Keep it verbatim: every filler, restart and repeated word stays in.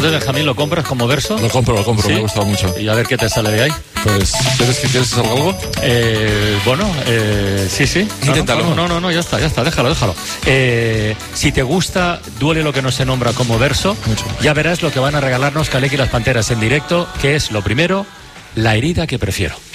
Entonces, Benjamín, ¿lo compras como verso? Lo compro, lo compro, ¿Sí? me ha gustado mucho. Y a ver qué te sale de ahí. Pues, ¿quieres que quieres que salga algo? Eh, bueno, eh, sí, sí. No, Inténtalo. No, no, no, no, ya está, ya está, déjalo, déjalo. Eh, si te gusta Duele lo que no se nombra como verso, Mucho. ya verás lo que van a regalarnos Calec y las Panteras en directo, que es lo primero, La herida que prefiero.